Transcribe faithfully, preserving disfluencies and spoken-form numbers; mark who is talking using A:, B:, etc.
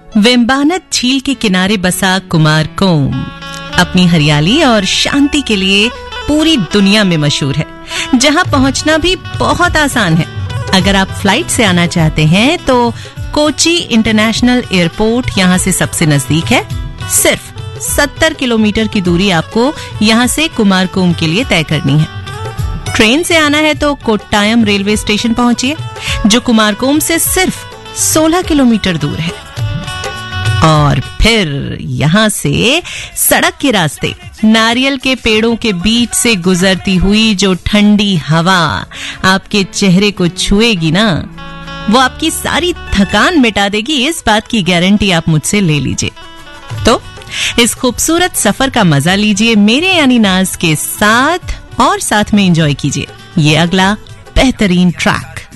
A: वेम्बानद झील के किनारे बसा कुमारकोम अपनी हरियाली और शांति के लिए पूरी दुनिया में मशहूर है, जहां पहुंचना भी बहुत आसान है। अगर आप फ्लाइट से आना चाहते हैं तो कोची इंटरनेशनल एयरपोर्ट यहां से सबसे नजदीक है। सिर्फ सत्तर किलोमीटर की दूरी आपको यहां से कुमारकोम के लिए तय करनी है। ट्रेन से आना है तो कोट्टायम रेलवे स्टेशन पहुंचिए, जो कुमारकोम से सिर्फ सोलह किलोमीटर दूर है। और फिर यहां से सड़क के रास्ते नारियल के पेड़ों के बीच से गुजरती हुई जो ठंडी हवा आपके चेहरे को छुएगी ना, वो आपकी सारी थकान मिटा देगी। इस बात की गारंटी आप मुझसे ले लीजिए। तो इस खूबसूरत सफर का मजा लीजिए मेरे यानी नाज के साथ, और साथ में एंजॉय कीजिए ये अगला बेहतरीन ट्रैक।